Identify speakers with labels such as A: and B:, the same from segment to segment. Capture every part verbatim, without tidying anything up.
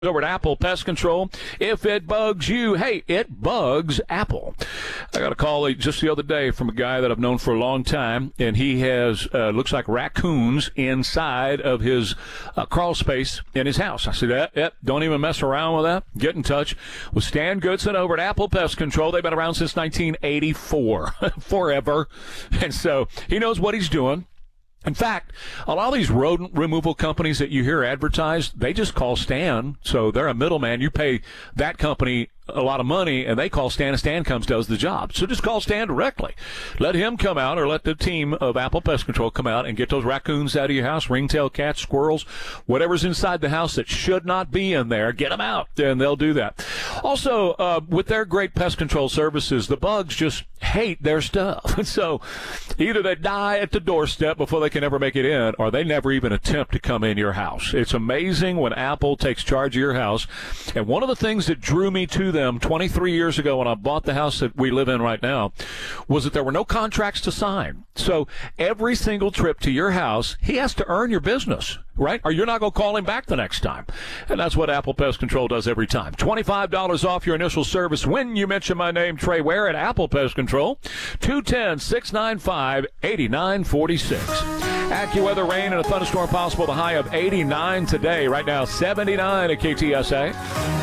A: Over at Apple Pest Control. If it bugs you, hey, it bugs Apple. I got a call just the other day from a guy that I've known for a long time, and he has, uh, looks like raccoons inside of his uh, crawl space in his house. I said, yep, yep, don't even mess around with that. Get in touch with Stan Goodson over at Apple Pest Control. They've been around since nineteen eighty-four, forever. And so he knows what he's doing. In fact, a lot of these rodent removal companies that you hear advertised, they just call Stan. So they're a middleman. You pay that company a lot of money, and they call Stan, and Stan comes, does the job. So just call Stan directly. Let him come out, or let the team of Apple Pest Control come out and get those raccoons out of your house, ringtail cats, squirrels, whatever's inside the house that should not be in there, get them out, and they'll do that. Also, uh, with their great pest control services, the bugs just hate their stuff. So either they die at the doorstep before they can ever make it in, or they never even attempt to come in your house. It's amazing when Apple takes charge of your house. And one of the things that drew me to them twenty-three years ago when I bought the house that we live in right now was that there were no contracts to sign. So every single trip to your house, he has to earn your business, right? Or you're not going to call him back the next time. And that's what Apple Pest Control does every time. twenty-five dollars off your initial service when you mention my name, Trey Ware, at Apple Pest Control. two one zero, six nine five, eight nine four six. AccuWeather rain and a thunderstorm possible. The high of eighty-nine today. Right now, seventy-nine at K T S A.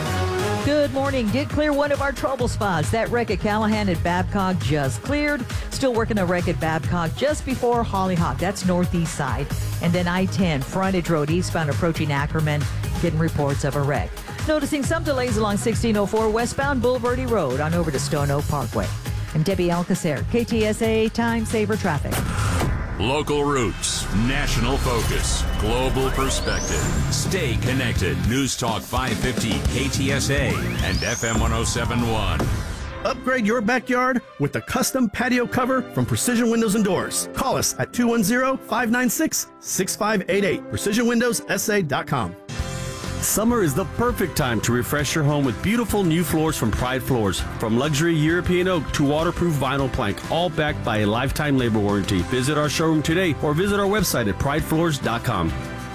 B: Good morning. Did clear one of our trouble spots. That wreck at Callahan at Babcock just cleared. Still working a wreck at Babcock just before Hollyhock. That's northeast side. And then I ten, frontage road eastbound approaching Ackerman, getting reports of a wreck. Noticing some delays along sixteen oh four westbound Boulevardy Road on over to Stone Oak Parkway. I'm Debbie Alcacer, K T S A Time Saver Traffic.
C: Local roots, national focus, global perspective. Stay connected. News Talk five fifty K T S A and F M one oh seven point one.
D: Upgrade your backyard with the custom patio cover from Precision Windows and Doors. Call us at two one zero, five nine six, six five eight eight. precision windows s a dot com.
E: Summer is the perfect time to refresh your home with beautiful new floors from Pride Floors. From luxury European oak to waterproof vinyl plank, all backed by a lifetime labor warranty. Visit our showroom today or visit our website at pride floors dot com.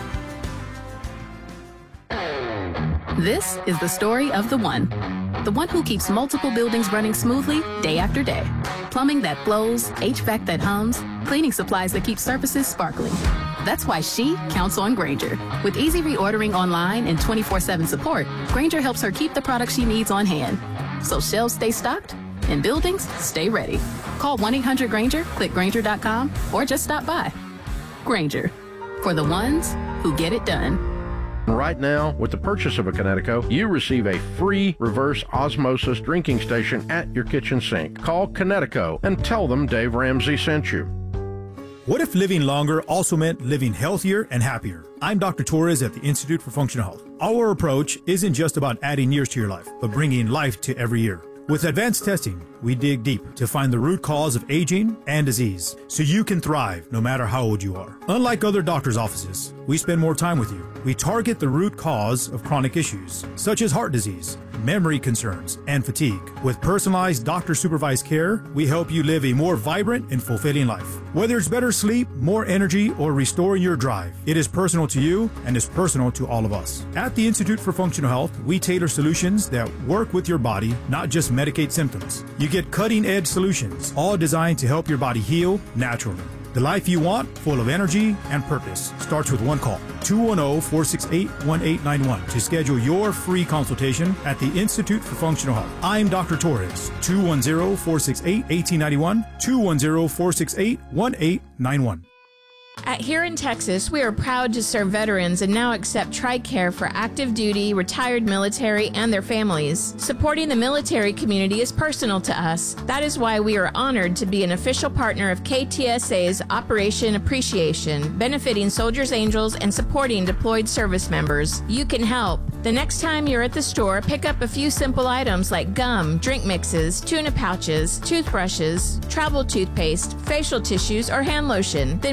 F: This is the story of the one. The one who keeps multiple buildings running smoothly day after day. Plumbing that flows, H V A C that hums, cleaning supplies that keep surfaces sparkling. That's why she counts on Grainger. With easy reordering online and twenty-four seven support, Grainger helps her keep the products she needs on hand. So shelves stay stocked and buildings stay ready. Call one eight hundred Grainger, click Grainger dot com, or just stop by. Grainger, for the ones who get it done.
G: Right now, with the purchase of a Connecticut, you receive a free reverse osmosis drinking station at your kitchen sink. Call Connecticut and tell them Dave Ramsey sent you.
H: What if living longer also meant living healthier and happier? I'm Doctor Torres at the Institute for Functional Health. Our approach isn't just about adding years to your life, but bringing life to every year. With advanced testing, we dig deep to find the root cause of aging and disease, so you can thrive no matter how old you are. Unlike other doctors' offices, we spend more time with you. We target the root cause of chronic issues, such as heart disease, memory concerns, and fatigue. With personalized doctor-supervised care, we help you live a more vibrant and fulfilling life. Whether it's better sleep, more energy, or restoring your drive, it is personal to you and is personal to all of us. At the Institute for Functional Health, we tailor solutions that work with your body, not just medicate symptoms. You get cutting-edge solutions, all designed to help your body heal naturally. The life you want, full of energy and purpose, starts with one call. two one zero, four six eight, one eight nine one to schedule your free consultation at the Institute for Functional Health. I'm Doctor Torres. two one zero, four six eight, one eight nine one, two one zero, four six eight, one eight nine one.
I: At Here in Texas, we are proud to serve veterans and now accept TRICARE for active duty, retired military, and their families. Supporting the military community is personal to us. That is why we are honored to be an official partner of K T S A's Operation Appreciation, benefiting Soldiers Angels and supporting deployed service members. You can help. The next time you're at the store, pick up a few simple items like gum, drink mixes, tuna pouches, toothbrushes, travel toothpaste, facial tissues, or hand lotion. Then bring your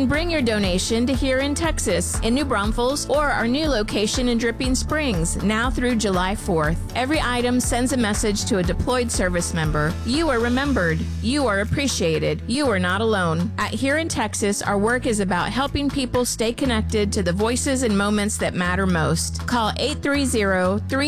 I: donation to Here in Texas, in New Braunfels, or our new location in Dripping Springs, now through July fourth. Every item sends a message to a deployed service member. You are remembered. You are appreciated. You are not alone. At Here in Texas, our work is about helping people stay connected to the voices and moments that matter most. Call eight three zero, three